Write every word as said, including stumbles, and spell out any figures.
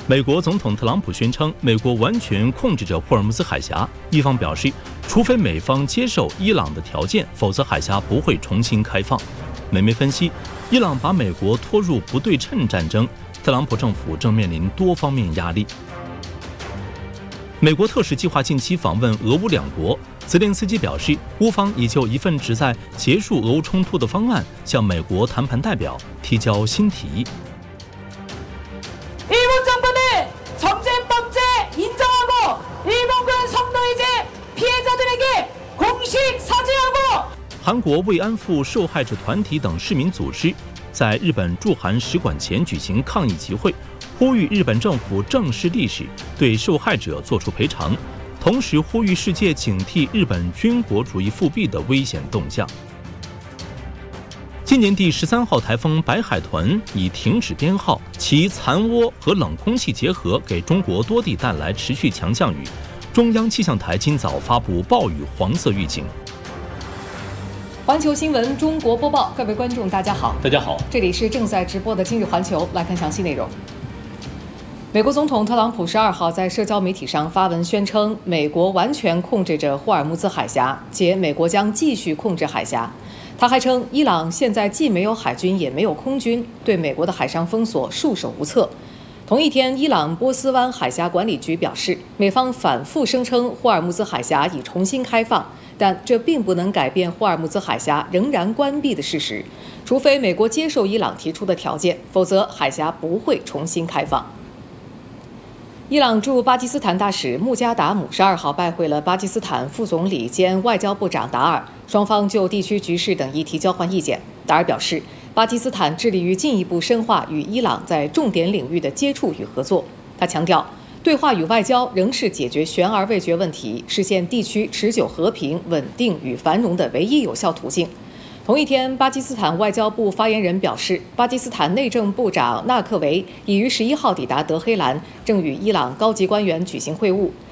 美国总统特朗普宣称，美国完全控制着霍尔木兹海峡。伊方表示，除非美方接受伊朗的条件，否则海峡不会重新开放。美媒分析，伊朗把美国拖入不对称战争，特朗普政府正面临多方面压力。美国特使计划近期访问俄乌两国，泽连斯基表示，乌方已就一份旨在结束俄乌冲突的方案向美国谈判代表提交新提议。 일본 정부는 전쟁 범죄 인정하고 일본군 성노예제 피해자들에게 공식 사죄하고 韩国慰安妇受害者团体等市民组织在日本驻韩使馆前举行抗议集会，呼吁日本政府正视历史，对受害者作出赔偿，同时呼吁世界警惕日本军国主义复辟的危险动向。 今年第十三号台风白海豚已停止编号，其残涡和冷空气结合，给中国多地带来持续强降雨。中央气象台今早发布暴雨黄色预警。 环球新闻中国播报，各位观众，大家好， 大家好， 这里是正在直播的今日环球，来看详细内容。美国总统特朗普十二号在社交媒体上发文宣称，美国完全控制着霍尔木兹海峡，且美国将继续控制海峡。 他还称，伊朗现在既没有海军，也没有空军，对美国的海上封锁束手无策。同一天，伊朗波斯湾海峡管理局表示，美方反复声称霍尔木兹海峡已重新开放，但这并不能改变霍尔木兹海峡仍然关闭的事实。除非美国接受伊朗提出的条件，否则海峡不会重新开放。 伊朗驻巴基斯坦大使穆加达姆十二号拜会了巴基斯坦副总理兼外交部长达尔，双方就地区局势等议题交换意见。达尔表示，巴基斯坦致力于进一步深化与伊朗在重点领域的接触与合作。他强调，对话与外交仍是解决悬而未决问题、实现地区持久和平、稳定与繁荣的唯一有效途径。 同一天，巴基斯坦外交部发言人表示，巴基斯坦内政部长纳克维已于十一号抵达德黑兰，正与伊朗高级官员举行会晤。